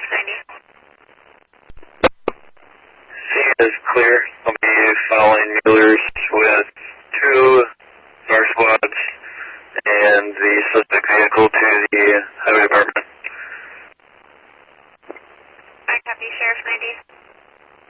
Scene is clear. I'll be following Muellers with 2 SAR squads and the suspect vehicle to the highway department.